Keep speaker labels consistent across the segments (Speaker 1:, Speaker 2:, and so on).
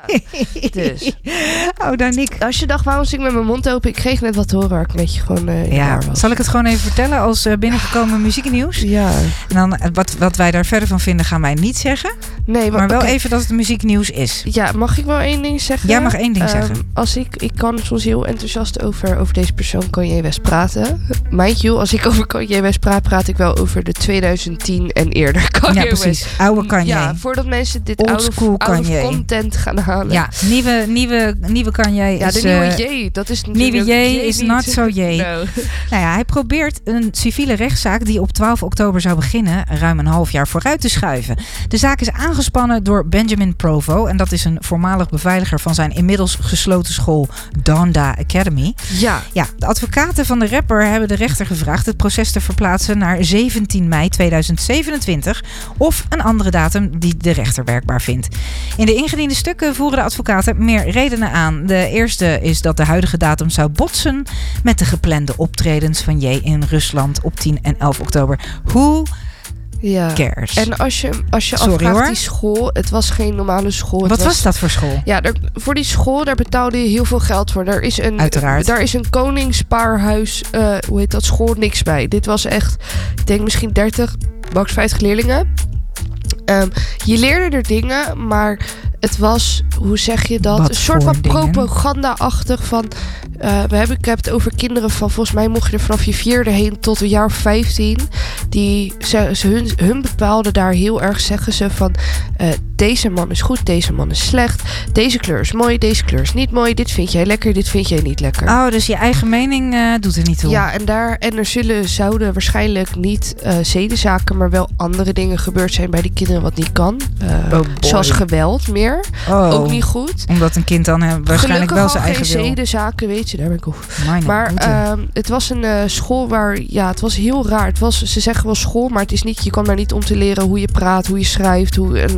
Speaker 1: Dus.
Speaker 2: Oh, dan Nick.
Speaker 1: Als je dacht, waarom zit ik met mijn mond open? Ik kreeg net wat te horen waar ik een beetje gewoon in de war was.
Speaker 2: Zal ik het gewoon even vertellen als binnengekomen muzieknieuws?
Speaker 1: Ja.
Speaker 2: En dan wat wij daar verder van vinden gaan wij niet zeggen.
Speaker 1: Nee,
Speaker 2: maar wel even dat het muzieknieuws is.
Speaker 1: Ja, mag ik wel één ding zeggen?
Speaker 2: Jij mag één ding zeggen.
Speaker 1: Als ik kan soms heel enthousiast over deze persoon Kanye West praten. Mind you, als ik over Kanye West praat ik wel over de 2010 en eerder Kanye West.
Speaker 2: Ja, precies. Oude Kanye.
Speaker 1: Ja, voordat mensen dit
Speaker 2: oude
Speaker 1: content gaan halen.
Speaker 2: Ja, nieuwe Kanye is...
Speaker 1: Ja, de nieuwe J, dat is natuurlijk...
Speaker 2: Nieuwe J is not so J.
Speaker 1: No.
Speaker 2: Nou ja, hij probeert een civiele rechtszaak die op 12 oktober zou beginnen ruim een half jaar vooruit te schuiven. De zaak is aangespannen door Benjamin Provo en dat is een voormalig beveiliger van zijn inmiddels gesloten school Donda Academy.
Speaker 1: Ja.
Speaker 2: Ja, de advocaten van de rapper hebben de rechter gevraagd het proces te verplaatsen naar 17 mei 2027 of een andere datum die de rechter werkbaar vindt. In de ingediende stukken voeren de advocaten meer redenen aan. De eerste is dat de huidige datum zou botsen met de geplande optredens van J in Rusland op 10 en 11 oktober. Who cares?
Speaker 1: En als je
Speaker 2: Sorry,
Speaker 1: afvraagt,
Speaker 2: hoor.
Speaker 1: die school, het was geen normale school.
Speaker 2: Wat was dat voor school?
Speaker 1: Ja, voor die school, daar betaalde je heel veel geld voor.
Speaker 2: Uiteraard.
Speaker 1: Daar is een koningspaarhuis, hoe heet dat, school, niks bij. Dit was echt, ik denk misschien 30, max 50 leerlingen. Je leerde er dingen, maar het was, hoe zeg je dat?
Speaker 2: Wat
Speaker 1: een soort van
Speaker 2: dingen?
Speaker 1: propaganda-achtig van... ik heb het over kinderen van... Volgens mij mocht je er vanaf je 4e heen tot een jaar of 15. Hun bepaalden daar heel erg, zeggen ze van... deze man is goed, deze man is slecht. Deze kleur is mooi, deze kleur is niet mooi. Dit vind jij lekker, dit vind jij niet lekker.
Speaker 2: Oh, dus je eigen mening doet er niet toe.
Speaker 1: Ja, en er zouden waarschijnlijk niet zedenzaken... maar wel andere dingen gebeurd zijn bij die kinderen wat niet kan. Zoals geweld meer. Ook niet goed.
Speaker 2: Omdat een kind dan waarschijnlijk wel zijn eigen wil.
Speaker 1: Gelukkig al geen zedenzaken, weet je, daar ben ik over. Maar het was een school waar, ja, het was heel raar. Ze zeggen wel school, maar het is niet, je kan daar niet om te leren hoe je praat, hoe je schrijft,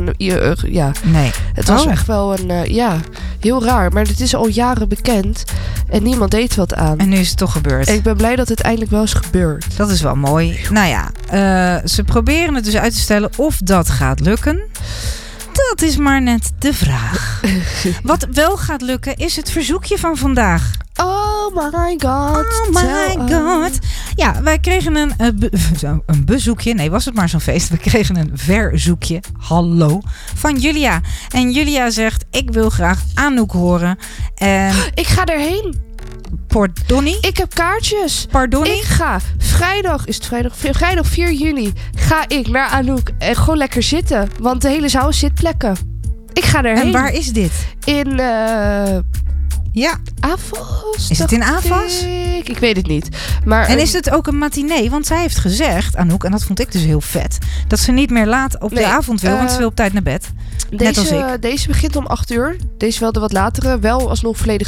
Speaker 2: Nee.
Speaker 1: Het was echt wel heel raar. Maar het is al jaren bekend en niemand deed wat aan.
Speaker 2: En nu is het toch gebeurd.
Speaker 1: En ik ben blij dat het eindelijk wel is gebeurd.
Speaker 2: Dat is wel mooi. Nou ja, ze proberen het dus uit te stellen of dat gaat lukken. Dat is maar net de vraag. Wat wel gaat lukken is het verzoekje van vandaag.
Speaker 1: Oh my god.
Speaker 2: Oh my god. Ja, wij kregen een bezoekje. Nee, was het maar zo'n feest. We kregen een verzoekje. Hallo. Van Julia. En Julia zegt, ik wil graag Anouk horen. En
Speaker 1: ik ga erheen.
Speaker 2: Pardonnie?
Speaker 1: Ik heb kaartjes.
Speaker 2: Pardonnie?
Speaker 1: Ik ga. Vrijdag 4 juni ga ik naar Anouk en gewoon lekker zitten. Want de hele zaal is zitplekken. Ik ga erheen.
Speaker 2: En waar is dit?
Speaker 1: In
Speaker 2: ja.
Speaker 1: Avas?
Speaker 2: Is het in Avas?
Speaker 1: Ik weet het niet. Maar,
Speaker 2: en is het ook een matinee? Want zij heeft gezegd, Anouk, en dat vond ik dus heel vet, dat ze niet meer laat op de avond wil, want ze wil op tijd naar bed. Net als ik.
Speaker 1: Deze begint om 8 uur. Deze wel de wat latere. Wel alsnog volledig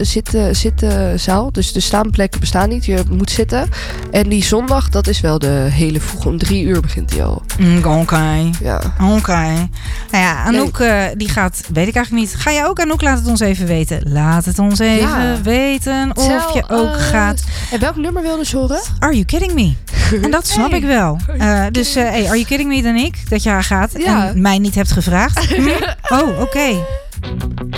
Speaker 1: zitzaal. Dus de staanplekken bestaan niet. Je moet zitten. En die zondag, dat is wel de hele vroeg. Om 3 uur begint die al.
Speaker 2: Oké.
Speaker 1: Ja.
Speaker 2: Oké. Nou ja, Anouk die gaat, weet ik eigenlijk niet. Ga jij ook, Anouk? Laat het ons even weten. Laat het ons even weten of je ook gaat.
Speaker 1: En welk nummer wilde ze horen?
Speaker 2: Are You Kidding Me? En dat snap ik wel. Dus Are You Kidding Me dan ik? Dat je gaat en mij niet hebt gevraagd. Oh, oké.